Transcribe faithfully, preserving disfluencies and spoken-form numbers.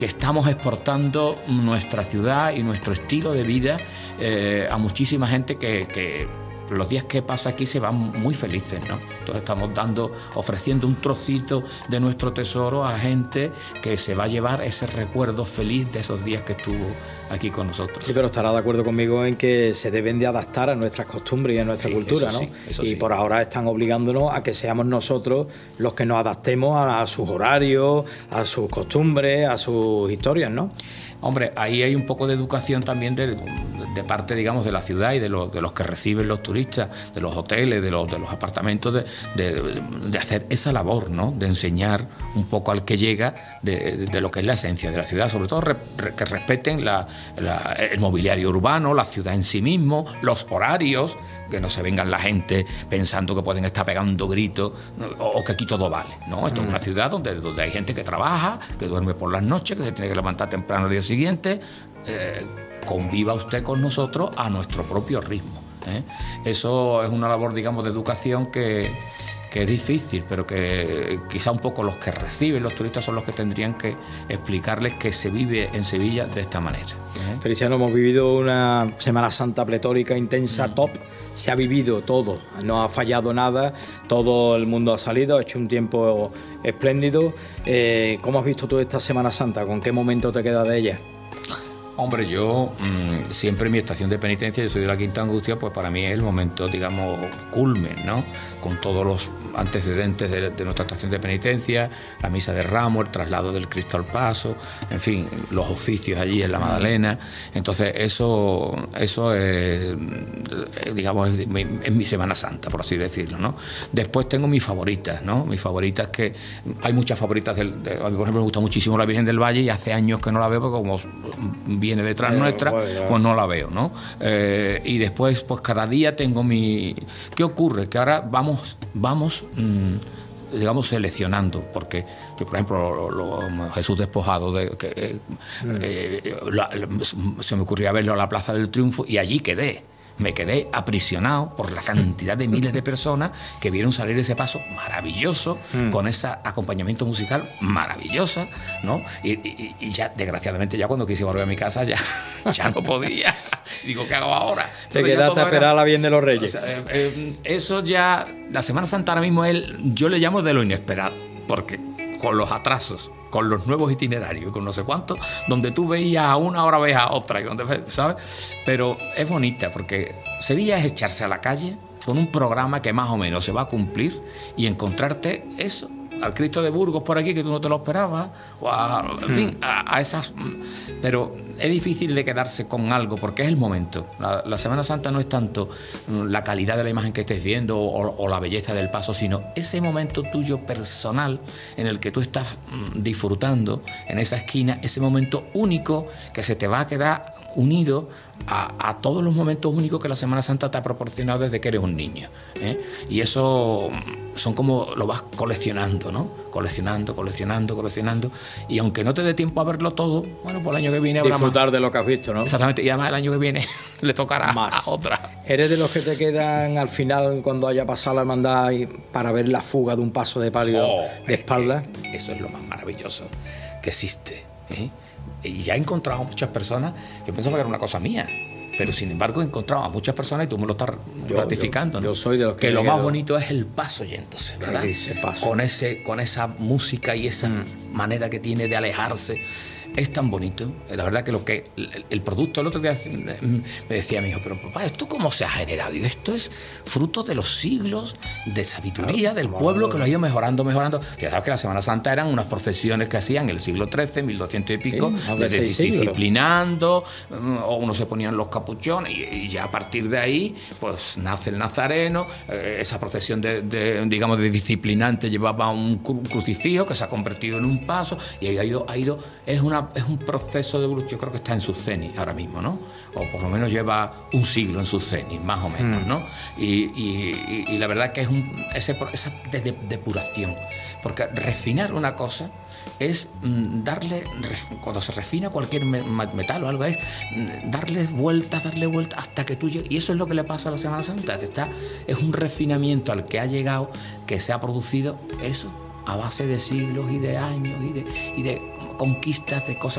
que estamos exportando nuestra ciudad y nuestro estilo de vida eh, a muchísima gente que, que los días que pasa aquí se van muy felices, ¿no? Entonces estamos dando, ofreciendo un trocito de nuestro tesoro a gente que se va a llevar ese recuerdo feliz de esos días que estuvo aquí con nosotros. Sí, pero estará de acuerdo conmigo en que se deben de adaptar a nuestras costumbres y a nuestra sí, cultura, eso ¿no? Sí, eso y sí. Por ahora están obligándonos a que seamos nosotros los que nos adaptemos a, a sus horarios, a sus costumbres, a sus historias, ¿no? Hombre, ahí hay un poco de educación también de, de parte, digamos, de la ciudad y de, lo, de los que reciben los turistas, de los hoteles, de los, de los apartamentos, de, de, de hacer esa labor, ¿no? De enseñar un poco al que llega de, de lo que es la esencia de la ciudad, sobre todo re, re, que respeten la, la, el mobiliario urbano, la ciudad en sí mismo, los horarios, que no se vengan la gente pensando que pueden estar pegando gritos o, o que aquí todo vale, ¿no? Esto mm. es una ciudad donde, donde hay gente que trabaja, que duerme por las noches, que se tiene que levantar temprano el día siguiente. Eh, conviva usted con nosotros a nuestro propio ritmo, ¿eh? Eso es una labor, digamos, de educación que, que es difícil, pero que quizá un poco los que reciben los turistas son los que tendrían que explicarles que se vive en Sevilla de esta manera, ¿eh? Feliciano, hemos vivido una Semana Santa pletórica, intensa, mm. top. Se ha vivido todo, no ha fallado nada, todo el mundo ha salido, ha hecho un tiempo espléndido. Eh, ¿Cómo has visto tú esta Semana Santa? ¿Con qué momento te quedas de ella? Hombre, yo mmm, siempre en mi estación de penitencia, yo soy de la Quinta Angustia, pues para mí es el momento, digamos, culmen, ¿no? Con todos los antecedentes de, de nuestra estación de penitencia, la misa de Ramos, el traslado del Cristo al Paso, en fin, los oficios allí en la Magdalena. Entonces eso, eso es, digamos, es mi, es mi Semana Santa, por así decirlo, ¿no? Después tengo mis favoritas, ¿no? Mis favoritas que hay muchas favoritas, del, de, a mí por ejemplo me gusta muchísimo la Virgen del Valle y hace años que no la veo porque como viene detrás Pero, nuestra, bueno, pues no la veo, ¿no? Eh, y después, pues cada día tengo mi... ¿Qué ocurre? Que ahora vamos, vamos mmm, digamos, seleccionando, porque yo, por ejemplo, lo, lo, Jesús despojado, de, que, eh, mm. eh, la, se me ocurría verlo a la Plaza del Triunfo y allí quedé. Me quedé aprisionado por la cantidad de miles de personas que vieron salir ese paso maravilloso, mm. con ese acompañamiento musical maravillosa, ¿no? Y, y, y ya, desgraciadamente, ya cuando quise volver a mi casa, ya, ya no podía. Digo, ¿qué hago ahora? Te quedaste a esperar era... la bien de los Reyes. O sea, eh, eh, eso ya, la Semana Santa ahora mismo, es, yo le llamo de lo inesperado, porque con los atrasos, con los nuevos itinerarios, con no sé cuánto, donde tú veías a una, ahora ves a otra, y donde, ¿sabes? Pero es bonita, porque Sevilla es echarse a la calle con un programa que más o menos se va a cumplir y encontrarte eso, al Cristo de Burgos por aquí, que tú no te lo esperabas, o a, en fin, a, a esas... Pero es difícil de quedarse con algo, porque es el momento. La, la Semana Santa no es tanto la calidad de la imagen que estés viendo o, o la belleza del paso, sino ese momento tuyo personal en el que tú estás disfrutando en esa esquina, ese momento único que se te va a quedar unido a, a todos los momentos únicos que la Semana Santa te ha proporcionado desde que eres un niño, ¿eh? Y eso son como lo vas coleccionando, ¿no? Coleccionando, coleccionando, coleccionando. Y aunque no te dé tiempo a verlo todo, bueno, pues el año que viene habrá disfrutar más. De lo que has visto, ¿no? Exactamente. Y además el año que viene le tocará más a otra. ¿Eres de los que te quedan al final, cuando haya pasado la hermandad, para ver la fuga de un paso de palio oh, de espalda? Eso es lo más maravilloso que existe, ¿eh? Y ya he encontrado a muchas personas, yo pensaba que era una cosa mía, pero sin embargo he encontrado a muchas personas, y tú me lo estás yo, ratificando, yo, ¿no? Yo soy de los que, que lo más bonito es el paso yéndose, ¿verdad? Ese paso. Con, ese, con esa música y esa mm. manera que tiene de alejarse. Es tan bonito, la verdad que lo que el, el producto, el otro día me decía mi hijo, pero papá, ¿esto cómo se ha generado? Y esto es fruto de los siglos de sabiduría, claro, del pueblo, que lo ha ido mejorando, mejorando. Ya sabes que la Semana Santa eran unas procesiones que hacían en el siglo trece, mil doscientos y pico, sí, de de disciplinando, o uno se ponían los capuchones, y, y ya a partir de ahí, pues nace el Nazareno, eh, esa procesión de, de, digamos, de disciplinante llevaba un crucifijo que se ha convertido en un paso, y ha ido, ha ido es una es un proceso de evolución, yo creo que está en su cenit ahora mismo, ¿no? O por lo menos lleva un siglo en su cenit, más o menos, ¿no? Y, y, y, y la verdad que es un, ese, esa de, de, depuración, porque refinar una cosa es mm, darle, cuando se refina cualquier metal o algo, es mm, darle vueltas, darle vueltas hasta que tú llegues, y eso es lo que le pasa a la Semana Santa, que está, es un refinamiento al que ha llegado, que se ha producido eso a base de siglos y de años y de, y de conquistas, de cosas